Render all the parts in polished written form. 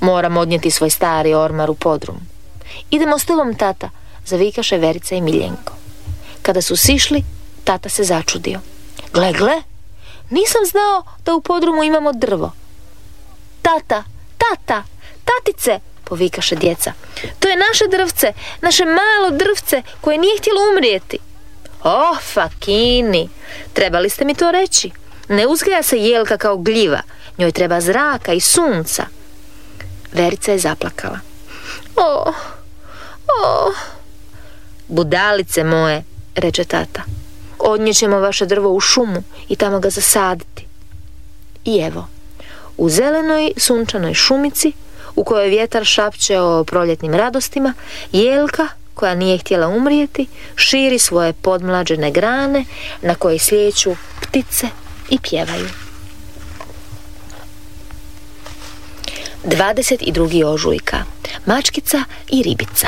Moram odnijeti svoj stari ormar u podrum. Idemo s tobom, tata, zavikaše Verica i Miljenko. Kada su sišli, tata se začudio. Gle, nisam znao da u podrumu imamo drvo. Tata, tatice, povikaše djeca. To je naše drvce, naše malo drvce koje nije htjelo umrijeti. O, Fakini, trebali ste mi to reći. Ne uzgaja se jelka kao gljiva, njoj treba zraka i sunca. Verica je zaplakala. O, budalice moje, reče tata. Odnijećemo vaše drvo u šumu i tamo ga zasaditi. I evo, u zelenoj sunčanoj šumici, u kojoj vjetar šapće o proljetnim radostima, jelka, koja nije htjela umrijeti, širi svoje podmlađene grane na koje slijeću ptice i pjevaju. 22. ožujka. Mačkica i ribica.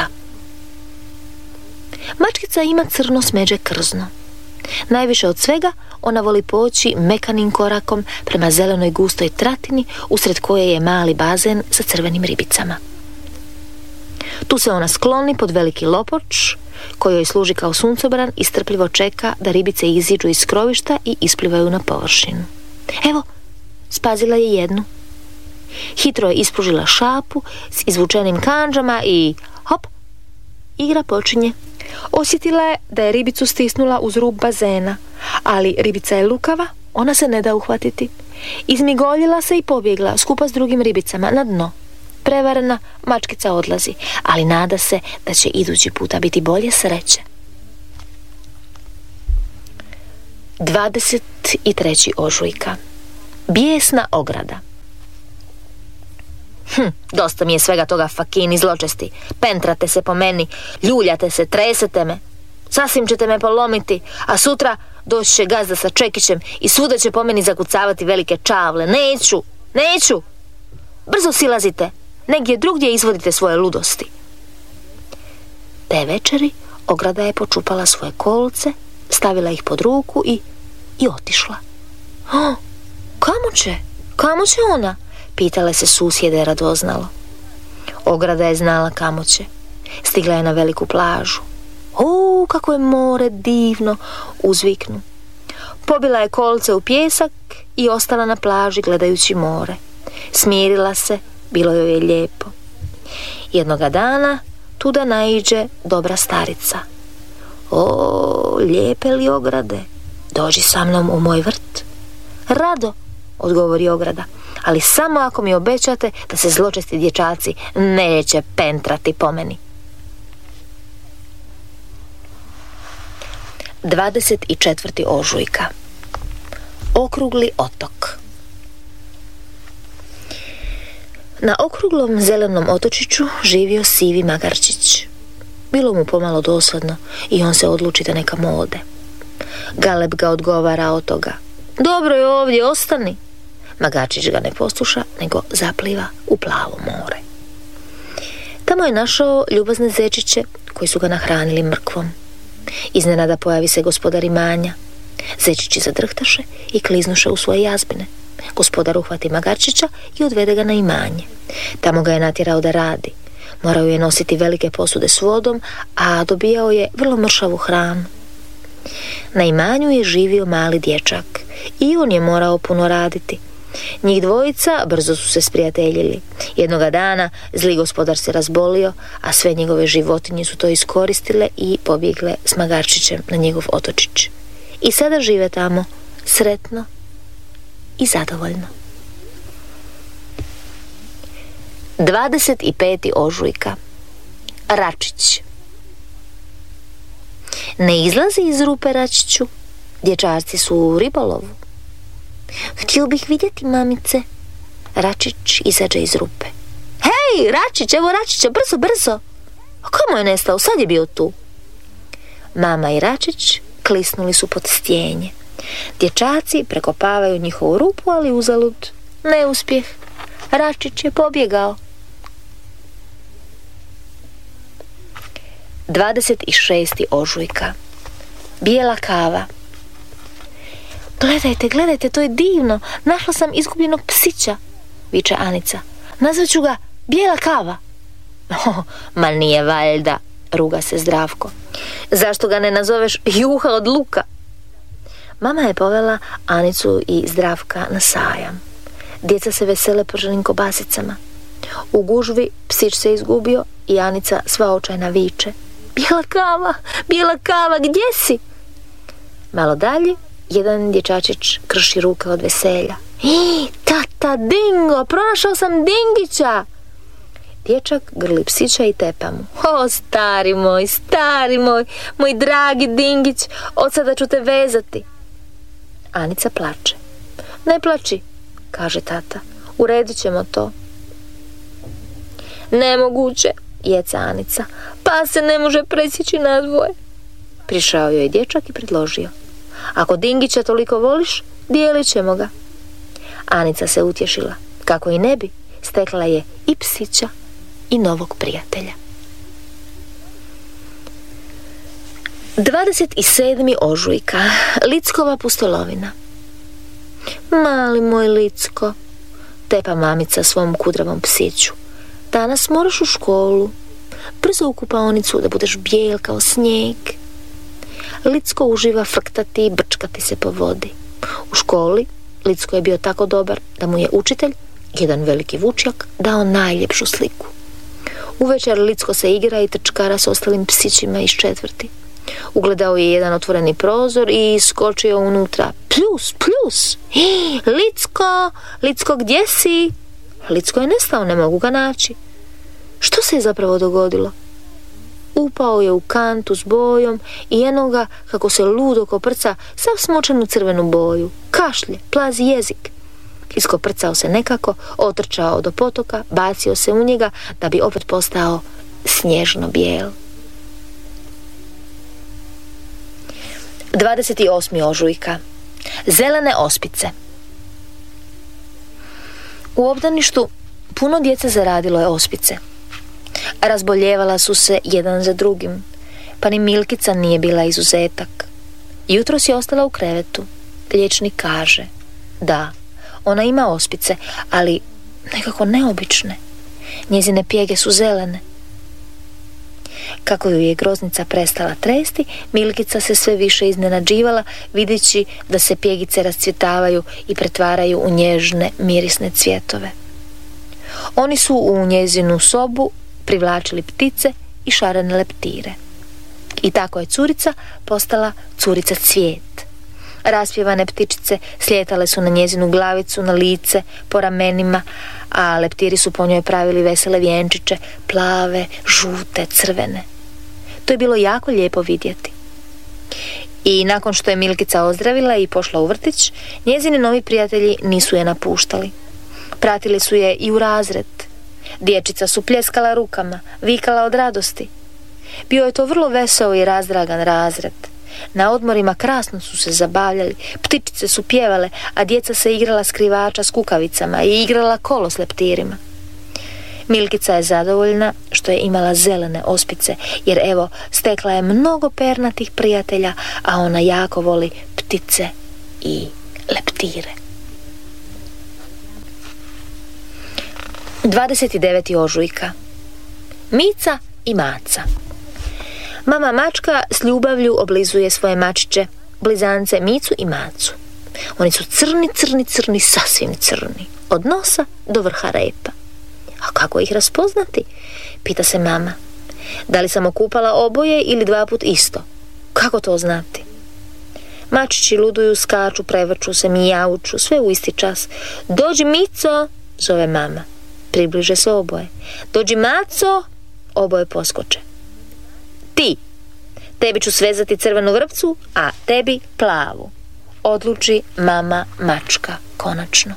Mačkica ima crno smeđe krzno. Najviše od svega ona voli poći mekanim korakom prema zelenoj gustoj tratini usred koje je mali bazen sa crvenim ribicama. Tu se ona skloni pod veliki lopoč koji joj služi kao suncobran i strpljivo čeka da ribice iziđu iz skrovišta i isplivaju na površinu. Evo, spazila je jednu. Hitro je ispružila šapu s izvučenim kandžama i hop, igra počinje. Osjetila je da je ribicu stisnula uz rub bazena, ali ribica je lukava, ona se ne da uhvatiti. Izmigoljila se i pobjegla skupa s drugim ribicama na dno. Prevarena, mačkica odlazi, ali nada se da će idući puta biti bolje sreće. 23. ožujka. Bijesna ograda. Dosta mi je svega toga, Fakini zločesti. Pentrate se po meni, ljuljate se, tresete me. Sasvim ćete me polomiti, a sutra doći će gazda sa čekićem i svuda će po meni zakucavati velike čavle. Neću. Brzo silazite, negdje drugdje izvodite svoje ludosti. Te večeri ograda je počupala svoje kolce, stavila ih pod ruku i otišla. Kamo će ona? Pitale se susjede radoznalo. Ograda je znala kamo će. Stigla je na veliku plažu. Kako je more divno, uzviknu. Pobila je kolce u pjesak i ostala na plaži gledajući more. Smirila se, bilo joj je lijepo. Jednoga dana tuda naiđe dobra starica. Lijepe li ograde, dođi sa mnom u moj vrt. Rado, odgovori ograda, ali samo ako mi obećate da se zločesti dječaci neće pentrati po meni. 24. ožujka. Okrugli otok. Na okruglom zelenom otočiću živio sivi magarčić. Bilo mu pomalo dosadno i on se odluči da neka ode. Galeb ga odgovara od toga. Dobro je ovdje, ostani. Magarčić ga ne posluša, nego zapliva u plavo more. Tamo je našao ljubazne zečiće koji su ga nahranili mrkvom. Iznenada pojavi se gospodar imanja. Zečići zadrhtaše i kliznuše u svoje jazbine. Gospodar uhvati magarčića i odvede ga na imanje. Tamo ga je natjerao da radi. Morao je nositi velike posude s vodom, a dobijao je vrlo mršavu hranu. Na imanju je živio mali dječak i on je morao puno raditi. Njih dvojica brzo su se sprijateljili. Jednoga dana zli gospodar se razbolio, a sve njegove životinje su to iskoristile i pobjegle s magarčićem na njegov otočić. I sada žive tamo sretno i zadovoljno. 25. ožujka. Račić. Ne izlazi iz rupe, Račiću. Dječarci su u ribolovu. Htio bih vidjeti, mamice. Račić izađe iz rupe. Hej, Račić, evo Račića, brzo. A kamo je nestao? Sad je bio tu. Mama i Račić klisnuli su pod stjenje. Dječaci prekopavaju njihovu rupu, ali uzalud. Neuspjeh. Račić je pobjegao. 26. ožujka. Bijela kava. Gledajte, to je divno. Našla sam izgubljenog psića, viče Anica. Nazvat ću ga bijela kava. Ma nije valjda, ruga se Zdravko. Zašto ga ne nazoveš juha od luka? Mama je povela Anicu i Zdravka na sajam. Djeca se vesele prženim kobasicama. U gužvi psić se izgubio i Anica sva očajna viče: bijela kava, gdje si? Malo dalje jedan dječačić krši ruke od veselja. Tata, Dingo, pronašao sam Dingića! Dječak grli psića i tepa mu. O, stari moj dragi Dingić, od sada ću te vezati. Anica plače. Ne plači, kaže tata, uredit ćemo to. Nemoguće, jeca Anica, pa se ne može presjeći na dvoje. Prišao joj dječak i predložio: ako Dingića toliko voliš, dijelit ćemo ga. Anica se utješila. Kako i ne bi, stekla je i psića i novog prijatelja. 27. ožujka. Lickova pustolovina. Mali moj Licko, tepa mamica svom kudravom psiću, danas moraš u školu. Brzo u kupaonicu da budeš bijel kao snijeg. Licko uživa frktati i brčkati se po vodi. U školi Licko je bio tako dobar da mu je učitelj, jedan veliki vučjak, dao najljepšu sliku. Uvečer Licko se igra i trčkara s ostalim psićima iz četvrti. Ugledao je jedan otvoreni prozor i skočio unutra. Pljus! Licko, gdje si? Licko je nestao, ne mogu ga naći. Što se je zapravo dogodilo? Upao je u kantu s bojom i eno ga kako se ludo koprca, sav smočen u crvenu boju. Kašlje, plazi jezik. Iskoprcao se nekako, otrčao do potoka, bacio se u njega da bi opet postao snježno bijel. 28. ožujka. Zelene ospice. U obdaništu puno djece zaradilo je ospice. Razboljevala su se jedan za drugim, pa ni Milkica nije bila izuzetak. Jutros je ostala u krevetu. Liječnik kaže: da, ona ima ospice, ali nekako neobične. Njezine pjege su zelene. Kako ju je groznica prestala tresti, Milkica se sve više iznenađivala, videći da se pjegice rascvjetavaju i pretvaraju u nježne, mirisne cvjetove. Oni su u njezinu sobu privlačili ptice i šarene leptire. I tako je curica postala curica cvijet. Raspjevane ptičice slijetale su na njezinu glavicu, na lice, po ramenima, a leptiri su po njoj pravili vesele vjenčiće, plave, žute, crvene. To je bilo jako lijepo vidjeti. I nakon što je Milkica ozdravila i pošla u vrtić, njezini novi prijatelji nisu je napuštali. Pratili su je i u razred. Dječica su pljeskala rukama, vikala od radosti. Bio je to vrlo veseo i razdragan razred. Na odmorima krasno su se zabavljali, ptičice su pjevale, a djeca se igrala skrivača s kukavicama i igrala kolo s leptirima. Milkica je zadovoljna što je imala zelene ospice, jer evo, stekla je mnogo pernatih prijatelja, a ona jako voli ptice i leptire. 29. ožujka. Mica i Maca. Mama mačka s ljubavlju oblizuje svoje mačiće, blizance Micu i Macu. Oni su crni, sasvim crni, od nosa do vrha repa. A kako ih raspoznati? Pita se mama. Da li sam okupala oboje ili 2 put isto? Kako to znati? Mačići luduju, skaču, prevrću se, mijauču, sve u isti čas. Dođi Mico, zove mama. Približe se oboje. Dođi Maco, oboje poskoče. Tebi ću svezati crvenu vrpcu, a tebi plavu, odluči mama mačka konačno.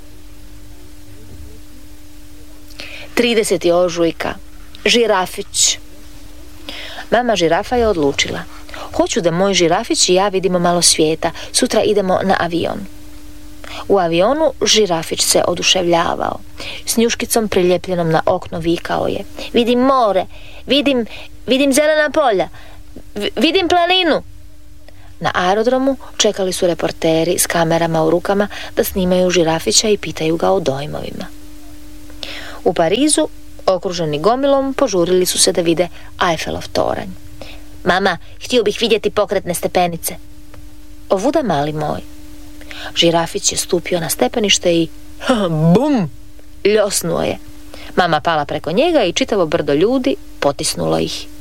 30. ožujka. Žirafić. Mama žirafa je odlučila: hoću da moj žirafić i ja vidimo malo svijeta, sutra idemo na avion. U avionu žirafić se oduševljavao. S njuškicom priljepljenom na okno vikao je: vidim more, vidim zelena polja, vidim planinu. Na aerodromu čekali su reporteri s kamerama u rukama da snimaju žirafića i pitaju ga o dojmovima. U Parizu Okruženi gomilom, požurili su se da vide Eiffelov toranj. Mama, htio bih vidjeti pokretne stepenice. Ovuda, mali moj. Žirafić je stupio na stepenište i bum, ljosnuo je. Mama pala preko njega i čitavo brdo ljudi potisnulo ih